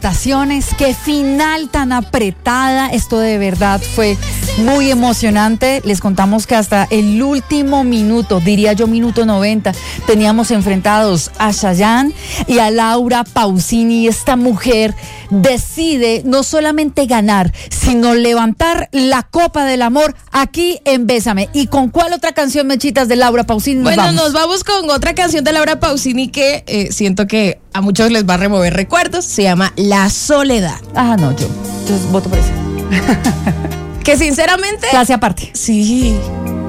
votaciones, qué final tan apretada. Esto de verdad fue muy emocionante. Les contamos que hasta el último minuto, diría yo minuto 90, teníamos enfrentados a Chayanne y a Laura Pausini. Esta mujer decide no solamente ganar, sino levantar la copa del amor aquí en Bésame. ¿Y con cuál otra canción, Mechitas, de Laura Pausini nos vamos? Nos vamos con otra canción de Laura Pausini que siento que a muchos les va a remover recuerdos. Se llama La Soledad. Ah, no, yo voto por eso. Que sinceramente... Clase aparte. Sí.